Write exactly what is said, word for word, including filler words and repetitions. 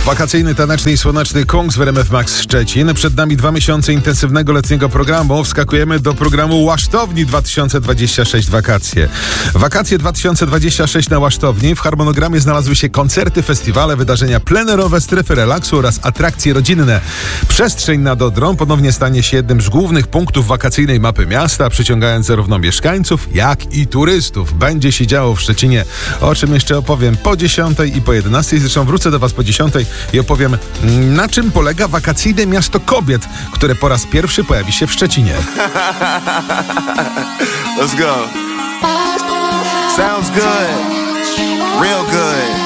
Wakacyjny, taneczny i słoneczny Kungs w R M F Max Szczecin. Przed nami dwa miesiące intensywnego letniego programu. Wskakujemy do programu Łasztowni dwa tysiące dwadzieścia sześć Wakacje. Wakacje dwa tysiące dwadzieścia sześć na Łasztowni. W harmonogramie znalazły się koncerty, festiwale, wydarzenia plenerowe, strefy relaksu oraz atrakcje rodzinne. Przestrzeń nad Odrą ponownie stanie się jednym z głównych punktów wakacyjnej mapy miasta, przyciągając zarówno mieszkańców, jak i turystów. Będzie się działo w Szczecinie, o czym jeszcze opowiem po dziesiątej i po jedenastej. Zresztą wrócę do Was po dziesiątej i opowiem, na czym polega wakacyjne miasto kobiet, które po raz pierwszy pojawi się w Szczecinie. Let's go. Sounds good. Real good.